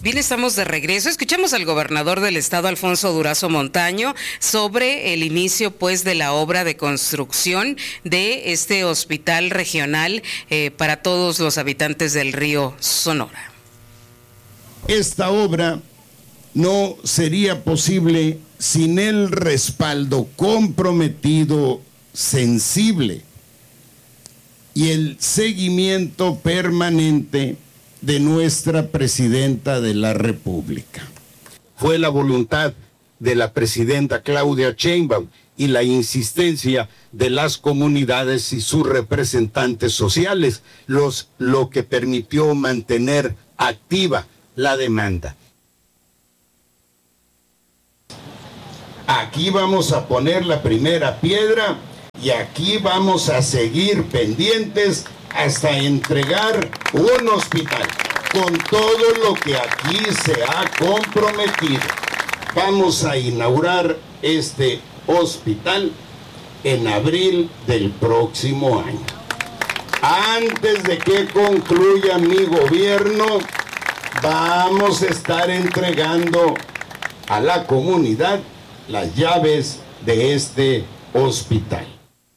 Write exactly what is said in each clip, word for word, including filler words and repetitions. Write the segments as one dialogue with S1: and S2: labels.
S1: Bien, estamos de regreso. Escuchamos al gobernador del estado, Alfonso Durazo Montaño, sobre el inicio, pues, de la obra de construcción de este hospital regional eh, para todos los habitantes del río Sonora.
S2: Esta obra no sería posible sin el respaldo comprometido, sensible y el seguimiento permanente de nuestra presidenta de la República. Fue la voluntad de la presidenta Claudia Sheinbaum y la insistencia de las comunidades y sus representantes sociales, los, lo que permitió mantener activa la demanda. Aquí vamos a poner la primera piedra y aquí vamos a seguir pendientes hasta entregar un hospital con todo lo que aquí se ha comprometido. Vamos a inaugurar este hospital en abril del próximo año. Antes de que concluya mi gobierno, vamos a estar entregando a la comunidad las llaves de este hospital.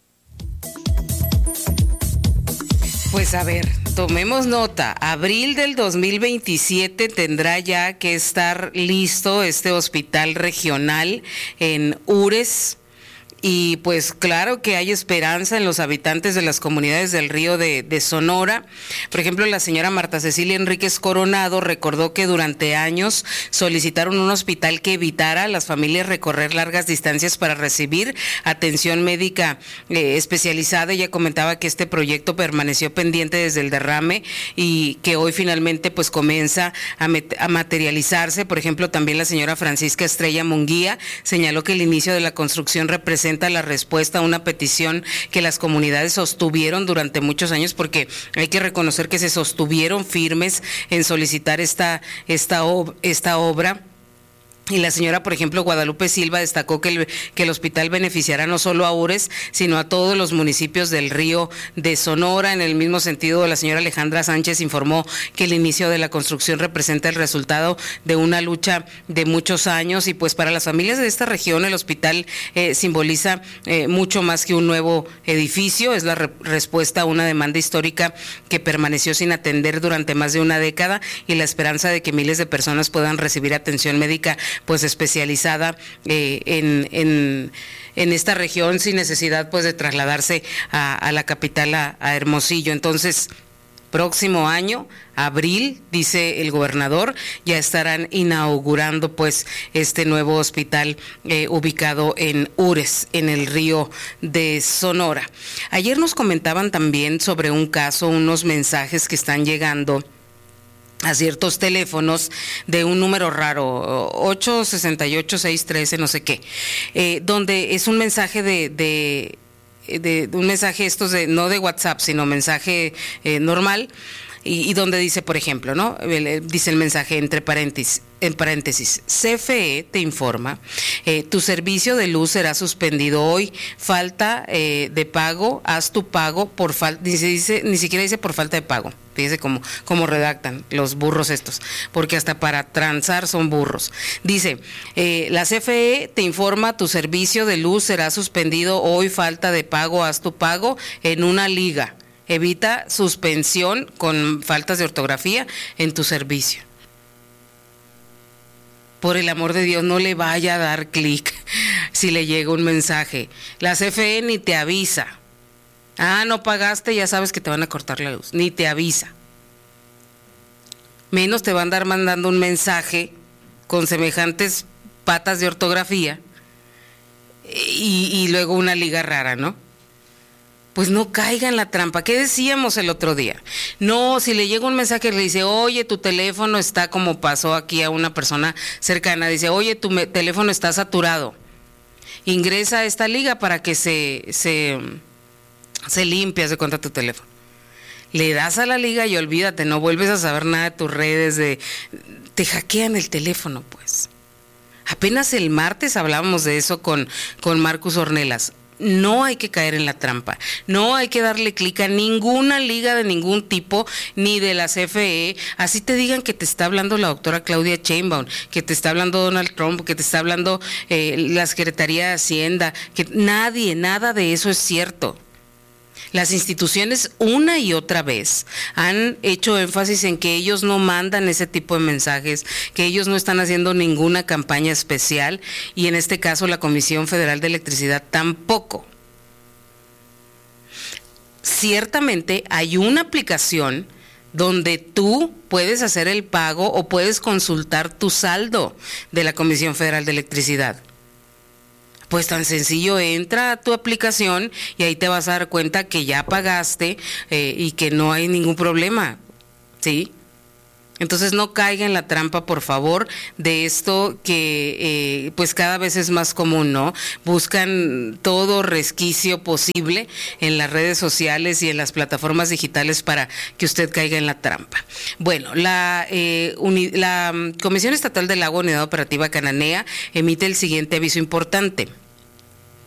S1: Pues a ver, tomemos nota. Abril del dos mil veintisiete tendrá ya que estar listo este hospital regional en Ures. Y pues claro que hay esperanza en los habitantes de las comunidades del río de, de Sonora. Por ejemplo, la señora Marta Cecilia Enríquez Coronado recordó que durante años solicitaron un hospital que evitara a las familias recorrer largas distancias para recibir atención médica eh, especializada. Ella comentaba que este proyecto permaneció pendiente desde el derrame y que hoy finalmente pues comienza a, met- a materializarse. Por ejemplo, también la señora Francisca Estrella Munguía señaló que el inicio de la construcción representa la respuesta a una petición que las comunidades sostuvieron durante muchos años, porque hay que reconocer que se sostuvieron firmes en solicitar esta, esta, ob- esta obra. Y la señora, por ejemplo, Guadalupe Silva destacó que el, que el hospital beneficiará no solo a Ures, sino a todos los municipios del río de Sonora. En el mismo sentido, la señora Alejandra Sánchez informó que el inicio de la construcción representa el resultado de una lucha de muchos años y pues para las familias de esta región el hospital eh, simboliza eh, mucho más que un nuevo edificio. Es la re- respuesta a una demanda histórica que permaneció sin atender durante más de una década y la esperanza de que miles de personas puedan recibir atención médica pues especializada eh, en, en, en esta región sin necesidad pues de trasladarse a, a la capital, a, a Hermosillo. Entonces, próximo año, abril, dice el gobernador, ya estarán inaugurando pues este nuevo hospital eh, ubicado en Ures, en el río de Sonora. Ayer nos comentaban también sobre un caso, unos mensajes que están llegando a ciertos teléfonos de un número raro, ocho seis ocho seis uno tres, no sé qué, eh, donde es un mensaje de, de, de, de un mensaje estos de, no de WhatsApp, sino mensaje eh, normal, y, y donde dice, por ejemplo, ¿no? Dice el mensaje entre paréntesis, en paréntesis, C F E te informa, eh, tu servicio de luz será suspendido hoy, falta eh, de pago, haz tu pago por falta, dice, dice, ni siquiera dice por falta de pago. Fíjese cómo, cómo redactan los burros estos, porque hasta para transar son burros. Dice, eh, la C F E te informa, tu servicio de luz será suspendido hoy, falta de pago, haz tu pago en una liga. Evita suspensión con faltas de ortografía en tu servicio. Por el amor de Dios, no le vaya a dar clic si le llega un mensaje. La C F E ni te avisa. Ah, no pagaste, ya sabes que te van a cortar la luz. Ni te avisa. Menos te van a andar mandando un mensaje con semejantes patas de ortografía y, y luego una liga rara, ¿no? Pues no caiga en la trampa. ¿Qué decíamos el otro día? No, si le llega un mensaje y le dice, oye, tu teléfono está, como pasó aquí a una persona cercana, dice, oye, tu me- teléfono está saturado. Ingresa a esta liga para que se, se, se limpie, se cuenta tu teléfono. Le das a la liga y olvídate, no vuelves a saber nada de tus redes, de, te hackean el teléfono, pues. Apenas el martes hablábamos de eso con, con Marcus Ornelas. no hay que caer en la trampa, no hay que darle clic a ninguna liga de ningún tipo, ni de la C F E, así te digan que te está hablando la doctora Claudia Sheinbaum, que te está hablando Donald Trump, que te está hablando eh, la Secretaría de Hacienda, que nadie, nada de eso es cierto. Las instituciones una y otra vez han hecho énfasis en que ellos no mandan ese tipo de mensajes, que ellos no están haciendo ninguna campaña especial y en este caso la Comisión Federal de Electricidad tampoco. Ciertamente hay una aplicación donde tú puedes hacer el pago o puedes consultar tu saldo de la Comisión Federal de Electricidad. Pues tan sencillo, entra a tu aplicación y ahí te vas a dar cuenta que ya pagaste eh, y que no hay ningún problema, ¿sí? Entonces no caiga en la trampa, por favor, de esto que eh, pues cada vez es más común, ¿no? Buscan todo resquicio posible en las redes sociales y en las plataformas digitales para que usted caiga en la trampa. Bueno, la, eh, la Comisión Estatal del Agua, Unidad Operativa Cananea, emite el siguiente aviso importante.